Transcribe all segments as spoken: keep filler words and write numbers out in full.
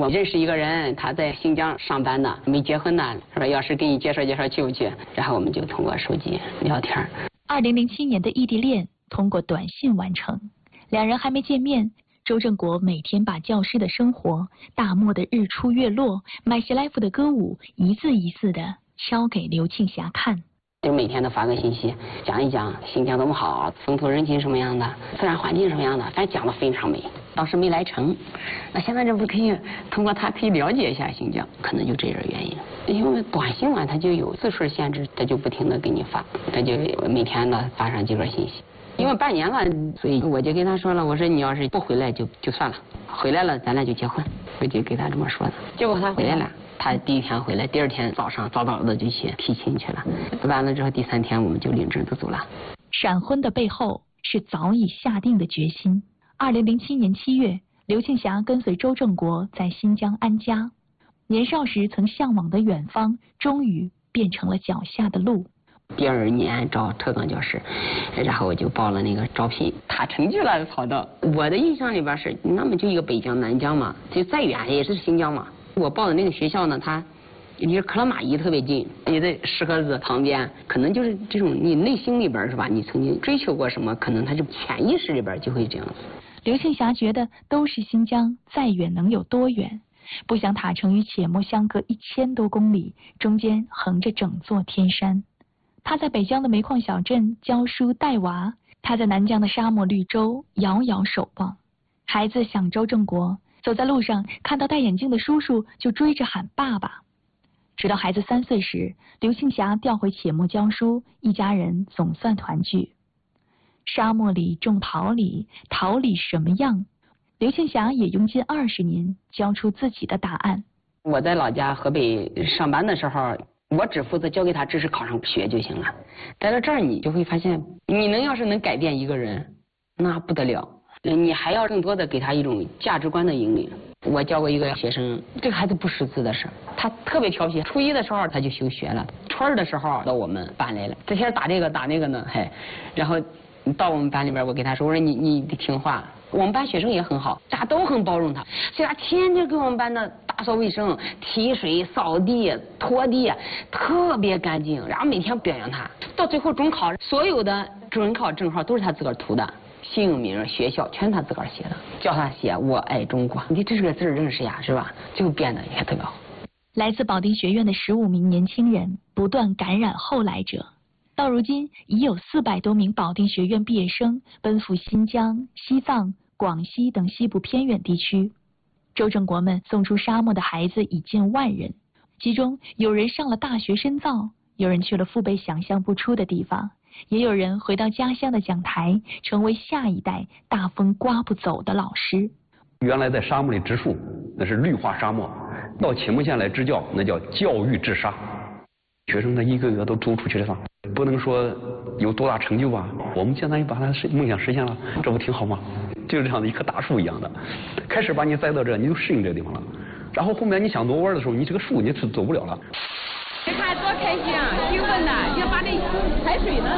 我认识一个人，他在新疆上班呢，没结婚呢，说要是给你介绍介绍去不去？然后我们就通过手机聊天。 二零零七年的异地恋通过短信完成，两人还没见面，周正国每天把教师的生活、大漠的日出月落、麦西来夫的歌舞一字一字的敲给刘庆霞看。 就每天都发个信息，讲一讲新疆多么好，风土人情什么样的，自然环境什么样的，反正讲的非常美。当时没来成，那现在这不可以通过他可以了解一下新疆，可能就这点原因。因为短信嘛，它就有字数限制，它就不停的给你发，它就每天呢发上几个信息。因为半年了，所以我就跟他说了，我说你要是不回来就就算了，回来了咱俩就结婚，我就给他这么说的。结果他回来了。他第一天回来，第二天早上早早的就去提亲去了。完了之后，第三天我们就领证就走了。 闪婚的背后是早已下定的决心。二零零七年七月，刘庆霞跟随周正国在新疆安家。年少时曾向往的远方，终于变成了脚下的路。 第二年招特岗教师，然后我就报了那个招聘，他成绩了跑到。我的印象里边是，那么就一个北疆、南疆嘛，就再远也是新疆嘛。我报的那个学校呢，它离克拉玛依特别近，也在石河子旁边，可能就是这种你内心里边是吧？你曾经追求过什么，可能它是潜意识里边就会这样子。 刘庆霞觉得都是新疆，再远能有多远？不想塔城与且末相隔一千多公里，中间横着整座天山。他在北疆的煤矿小镇教书带娃，他在南疆的沙漠绿洲遥遥守望。孩子想周正国。走在路上，看到戴眼镜的叔叔就追着喊爸爸。直到孩子三岁时，刘庆霞调回且末教书，一家人总算团聚。沙漠里种桃李，桃李什么样？刘庆霞也用近二十年教出自己的答案。 我在老家河北上班的时候，我只负责教给他知识考上学就行了。来到这儿，你就会发现，你能要是能改变一个人，那不得了。你还要更多的给他一种价值观的引领。我教过一个学生，这个孩子不识字的事，他特别调皮。初一的时候他就休学了，初二的时候到我们班来了，这些打这个打那个呢，嘿，然后到我们班里边，我给他说，我说你你得听话。我们班学生也很好，大家都很包容他，所以他天天给我们班的打扫卫生、提水、扫地、拖地，特别干净。然后每天表扬他，到最后中考，所有的准考证号都是他自个儿涂的。姓名、学校全他自个儿写的，叫他写我爱中国，你这个字认识呀，是吧？就变得也特别好。 来自保定学院的十五名年轻人不断感染后来者，到如今已有四百多名保定学院毕业生奔赴新疆、西藏、广西等西部偏远地区。周正国们送出沙漠的孩子已近万人，其中有人上了大学深造，有人去了父辈想象不出的地方。也有人回到家乡的讲台，成为下一代大风刮不走的老师。 原来在沙漠里植树，那是绿化沙漠；到且末县来支教，那叫教育治沙。学生他一个个都走出去了，不能说有多大成就吧，我们现在也把他梦想实现了，这不挺好吗？就是这样的一棵大树一样的，开始把你栽到这，你就适应这个地方了，然后后面你想多玩的时候，你这个树你是走不了了。 你看多开心啊，兴奋呐，要把这踩水呢。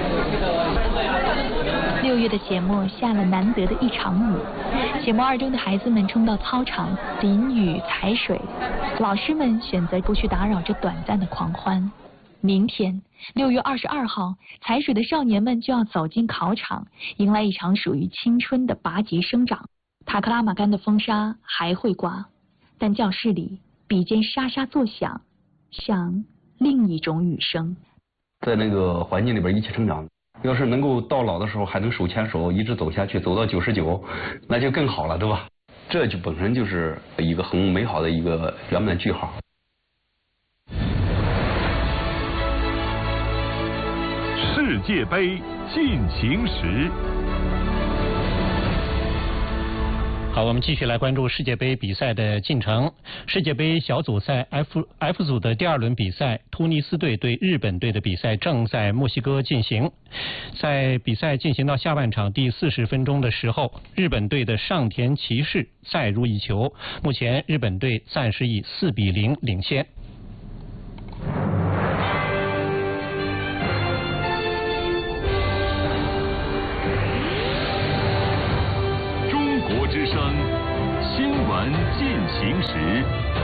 六月的且末下了难得的一场雨，且末二中的孩子们冲到操场淋雨踩水，老师们选择不去打扰这短暂的狂欢。明天六月二十二号，踩水的少年们就要走进考场，迎来一场属于青春的拔节生长。塔克拉玛干的风沙还会刮，但教室里笔尖沙沙作响，像另一种雨声。 在那个环境里边一起成长，要是能够到老的时候还能手牵手一直走下去，走到九十九，那就更好了，对吧？这就本身就是一个很美好的一个圆满句号。 世界杯进行时。 好，我们继续来关注世界杯比赛的进程。世界杯小组赛 F F 组的第二轮比赛，突尼斯队对日本队的比赛正在墨西哥进行。在比赛进行到下半场第四十分钟的时候，日本队的上田骑士再入一球，目前日本队暂时以四比零领先。 之声新闻进行行时。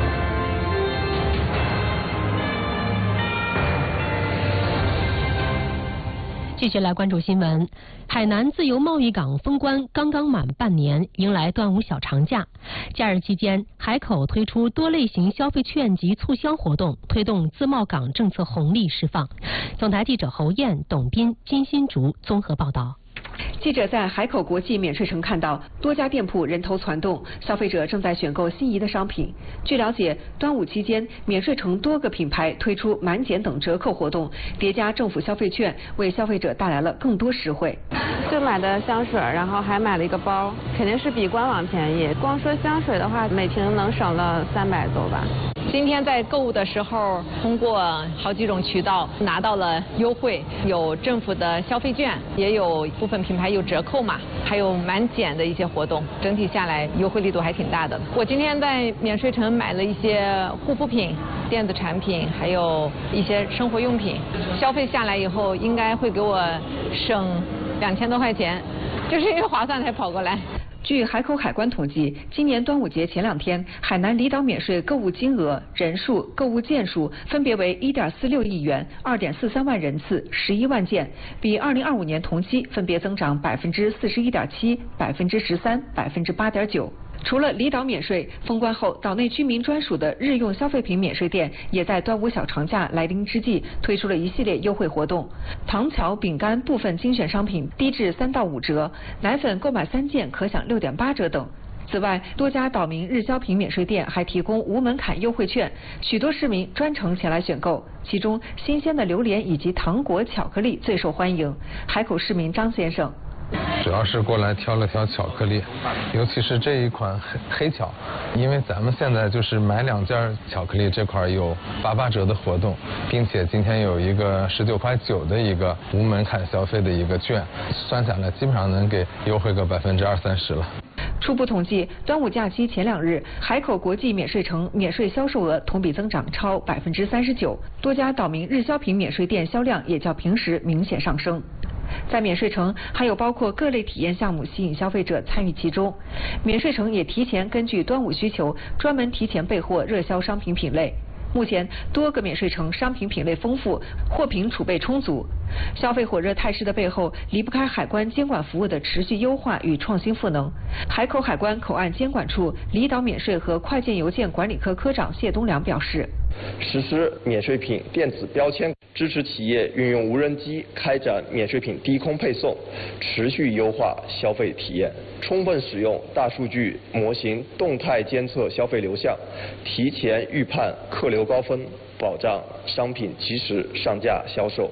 继续来关注新闻。海南自由贸易港封关刚刚满半年，迎来端午小长假。假日期间，海口推出多类型消费券及促销活动，推动自贸港政策红利释放。总台记者侯燕、董斌、金新竹综合报道。 记者在海口国际免税城看到多家店铺人头攒动，消费者正在选购心仪的商品。据了解，端午期间免税城多个品牌推出满减等折扣活动，叠加政府消费券，为消费者带来了更多实惠。 就买的香水，然后还买了一个包，肯定是比官网便宜。光说香水的话，每瓶能省了三百多吧。 今天在购物的时候，通过好几种渠道拿到了优惠，有政府的消费券，也有部分品牌有折扣嘛，还有满减的一些活动，整体下来优惠力度还挺大的。我今天在免税城买了一些护肤品、电子产品，还有一些生活用品，消费下来以后应该会给我省两千多块钱，就是因为划算才跑过来。 据海口海关统计，今年端午节前两天，海南离岛免税购物金额、人数、购物件数分别为 一点四六亿元、二点四三万人次、十一万件，比二零二五年同期分别增长百分之四十一点七、百分之十三、百分之八点九。除了离岛免税，封关后岛内居民专属的日用消费品免税店也在端午小长假来临之际推出了一系列优惠活动。糖巧、饼干部分精选商品低至三到五折，奶粉购买三件可享六点八折等。此外，多家岛民日销品免税店还提供无门槛优惠券，许多市民专程前来选购。其中，新鲜的榴莲以及糖果、巧克力最受欢迎。海口市民张先生。 主要是过来挑了挑巧克力，尤其是这一款黑黑巧，因为咱们现在就是买两件巧克力这块有八八折的活动，并且今天有一个十九块九的一个无门槛消费的一个券，算下来基本上能给优惠个百分之二三十了。 初步统计，端午假期前两日，海口国际免税城免税销售额同比增长超百分之三十九，多家岛民日销品免税店销量也较平时明显上升。在免税城还有包括各类体验项目吸引消费者参与其中，免税城也提前根据端午需求，专门提前备货热销商品品类。目前多个免税城商品品类丰富，货品储备充足。消费火热态势的背后，离不开海关监管服务的持续优化与创新赋能。海口海关口岸监管处离岛免税和快件邮件管理科科长谢东良表示， 实施免税品电子标签，支持企业运用无人机开展免税品低空配送，持续优化消费体验，充分使用大数据模型动态监测消费流向，提前预判客流高峰，保障商品及时上架销售。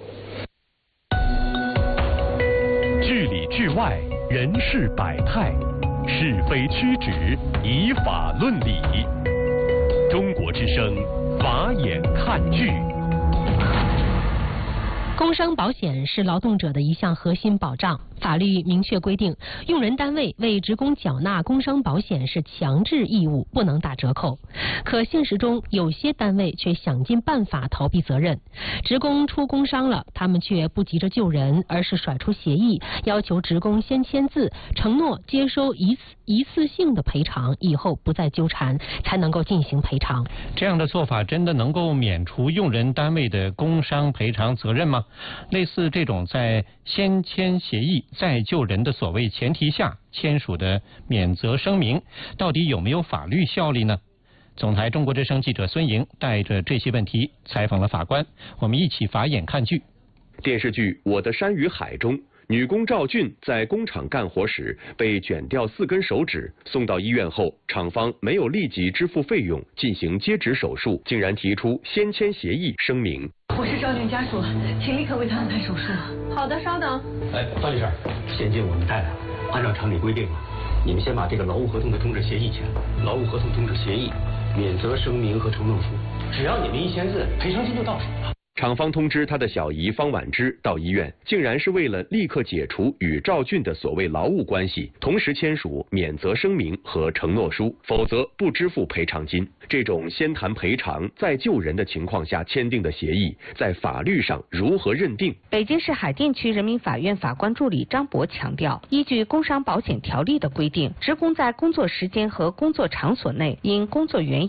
治理治外，人事百态，是非曲直，以法论理。中国之声，法眼看剧。 工伤保险是劳动者的一项核心保障，法律明确规定，用人单位为职工缴纳工伤保险是强制义务，不能打折扣。可现实中，有些单位却想尽办法逃避责任。职工出工伤了，他们却不急着救人，而是甩出协议，要求职工先签字，承诺接收一次一次性的赔偿，以后不再纠缠，才能够进行赔偿。 这样的做法真的能够免除用人单位的工伤赔偿责任吗？类似这种在先签协议再救人的所谓前提下签署的免责声明，到底有没有法律效力呢？总台中国之声记者孙莹带着这些问题采访了法官，我们一起法眼看剧。 电视剧《我的山与海》中，女工赵俊在工厂干活时被卷掉四根手指，送到医院后，厂方没有立即支付费用进行接指手术，竟然提出先签协议声明。 我是赵俊家属，请立刻为他安排手术。 好的，稍等。 哎，方律师，现金我们带来了，按照常理规定，你们先把这个劳务合同的通知协议签了。劳务合同通知协议、免责声明和承诺书，只要你们一签字，赔偿金就到手了。 厂方通知他的小姨方婉芝到医院，竟然是为了立刻解除与赵俊的所谓劳务关系，同时签署免责声明和承诺书，否则不支付赔偿金。这种先谈赔偿再救人的情况下签订的协议，在法律上如何认定？ 北京市海淀区人民法院法官助理张博强调，依据工伤保险条例的规定，职工在工作时间和工作场所内因工作原